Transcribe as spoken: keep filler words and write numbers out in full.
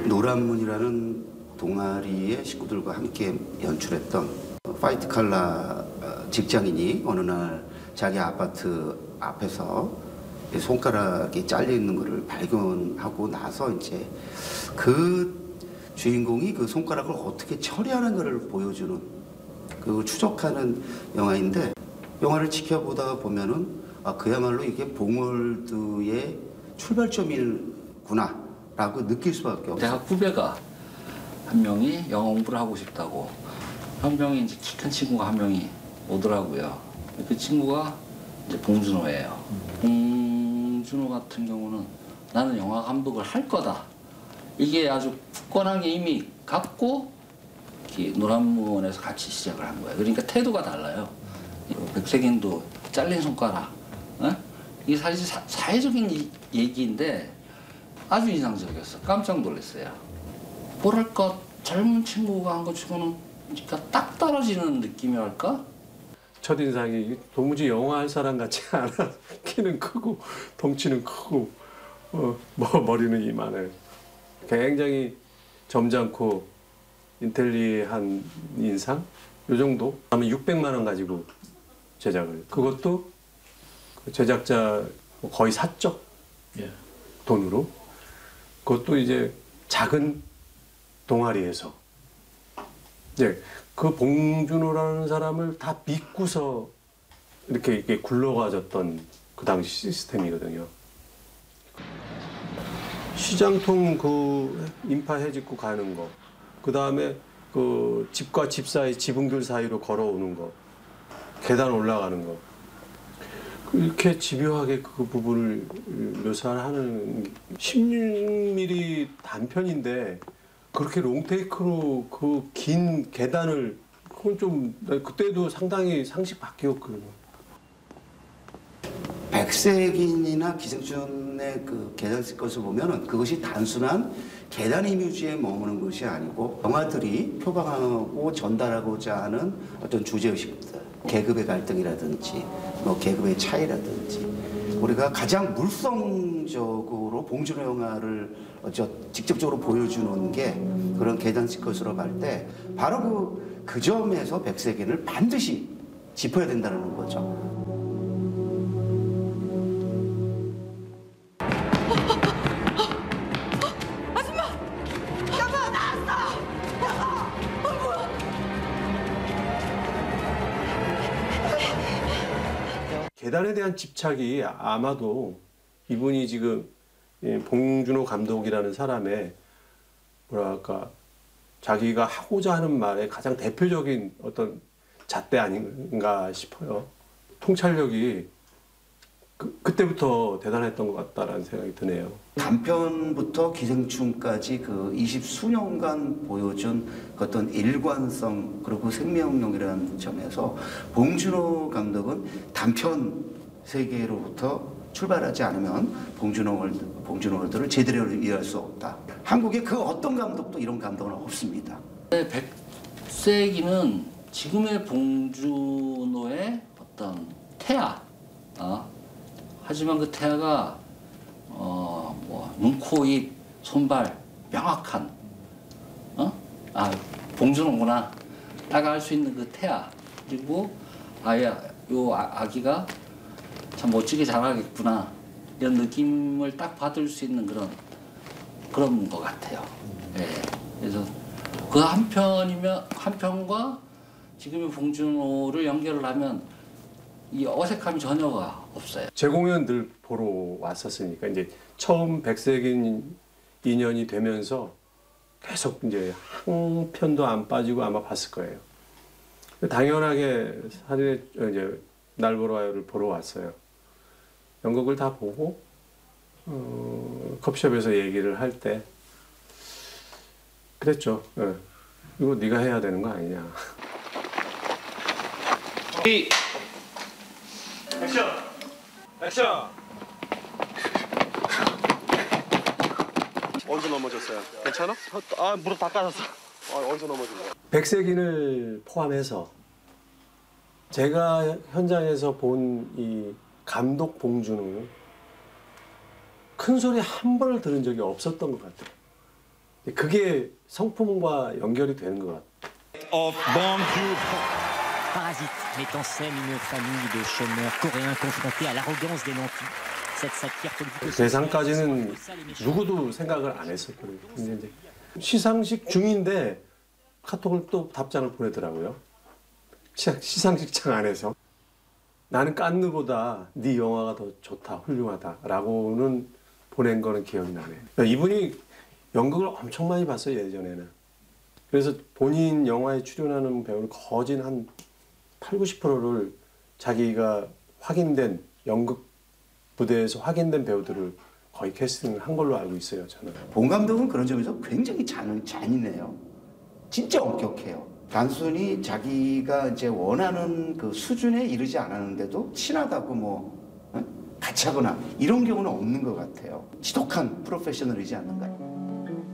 노란문이라는 동아리의 식구들과 함께 연출했던 화이트 칼라 직장인이 어느 날 자기 아파트 앞에서 손가락이 잘려 있는 것을 발견하고 나서 이제 그 주인공이 그 손가락을 어떻게 처리하는 것을 보여주는 그 추적하는 영화인데, 영화를 지켜보다 보면은 아, 그야말로 이게 봉월드의 출발점이구나 라고 느낄 수밖에 없어요. 대학 후배가 한 명이 영어 공부를 하고 싶다고, 한 명이 이제 키 큰 친구가 한 명이 오더라고요. 그 친구가 이제 봉준호예요. 음. 봉준호 같은 경우는 나는 영화 감독을 할 거다, 이게 아주 굳건하게 이미 갖고 노란문에서 같이 시작을 한 거예요. 그러니까 태도가 달라요. 백색인도 잘린 손가락, 어? 이게 사실 사, 사회적인 이, 얘기인데 아주 인상적이었어. 깜짝 놀랐어요. 뭐랄까 젊은 친구가 한 거 치고는 그러니까 딱 떨어지는 느낌이랄까? 첫인상이 도무지 영화 할 사람 같지 않아. 키는 크고 덩치는 크고 어, 뭐, 머리는 이만해. 굉장히 점잖고 인텔리한 인상? 요 정도? 아마 육백만 원 가지고 제작을. 그것도 제작자 거의 사적 예. 돈으로. 그것도 이제 작은 동아리에서. 이제 그 봉준호라는 사람을 다 믿고서 이렇게, 이렇게 굴러가졌던 그 당시 시스템이거든요. 시장통 그 인파 해집고 가는 거, 그 다음에 그 집과 집 사이, 지붕들 사이로 걸어오는 거, 계단 올라가는 거, 이렇게 집요하게 그 부분을 묘사하는 십육 밀리미터 단편인데 그렇게 롱테이크로 그 긴 계단을, 그건 좀 그때도 상당히 상식 바뀌었거든요. 백색인이나 기생충의 그 계단 것을 보면은 그것이 단순한 계단 이미지에 머무는 것이 아니고 영화들이 표방하고 전달하고자 하는 어떤 주제의식들, 계급의 갈등이라든지 뭐 계급의 차이라든지, 우리가 가장 물성적으로 봉준호 영화를 저 직접적으로 보여주는 게 그런 계단 시컷으로 갈 때 바로 그, 그 점에서 백색인을 반드시 짚어야 된다는 거죠. 계단에 대한 집착이 아마도 이분이 지금 봉준호 감독이라는 사람의 뭐랄까 자기가 하고자 하는 말의 가장 대표적인 어떤 잣대 아닌가 싶어요. 통찰력이 그, 그때부터 대단했던 것 같다라는 생각이 드네요. 단편부터 기생충까지 그 이십 수년간 보여준 그 어떤 일관성 그리고 생명력이라는 점에서 봉준호 감독은 단편 세계로부터 출발하지 않으면 봉준호 월드, 봉준호 월드를 제대로 이해할 수 없다. 한국에 그 어떤 감독도 이런 감독은 없습니다. 백색이는 지금의 봉준호의 어떤 태아, 어? 하지만 그 태아가 어, 뭐 눈, 코, 입, 손발 명확한, 어? 아, 봉준호구나 딱 알 수 있는 그 태아, 그리고 아야 요 아, 아기가 참 멋지게 자라겠구나 이런 느낌을 딱 받을 수 있는 그런 그런 것 같아요. 예. 그래서 그 한 편이면 한 편과 지금의 봉준호를 연결을 하면 이 어색함이 전혀가 없어요. 제 공연 늘 보러 왔었으니까 이제 처음 백색인 인연이 되면서 계속 이제 한 편도 안 빠지고 아마 봤을 거예요. 당연하게 사진에 이제 날 보러 와요를 보러 왔어요. 연극을 다 보고 어, 커피숍에서 얘기를 할 때 그랬죠. 네. 이거 네가 해야 되는 거 아니냐. 이 액션! 액션! 어디서 넘어졌어요? 괜찮아? 아, 무릎 다 까졌어. 아, 어디서 넘어진 거야? 백색인을 포함해서 제가 현장에서 본 이 감독 봉준호 큰 소리 한 번을 들은 적이 없었던 것 같아요. 그게 성품과 연결이 되는 것 같아요. of Bong Joon-ho. Parasite met en scène une famille de chômeurs coréens confrontés à l'arrogance des nantis. Cette satire politique. 대상까지는 누구도 생각을 안 했었거든요. 근데 이제 시상식 중인데 카톡을 또 답장을 보내더라고요. 시- 시상식장 안에서 나는 깐느보다 네 영화가 더 좋다, 훌륭하다라고는 보낸 거는 기억이 나네. 그러니까 이분이 연극을 엄청 많이 봤어요, 예전에는. 그래서 본인 영화에 출연하는 배우는 거진 한 팔, 구십 퍼센트를 자기가 확인된 연극 무대에서 확인된 배우들을 거의 캐스팅을 한 걸로 알고 있어요, 저는. 봉 감독은 그런 점에서 굉장히 잔, 잔인해요. 진짜 엄격해요. 단순히 자기가 이제 원하는 그 수준에 이르지 않았는데도 친하다고 뭐 어? 같이 하거나 이런 경우는 없는 것 같아요. 지독한 프로페셔널이지 않는가.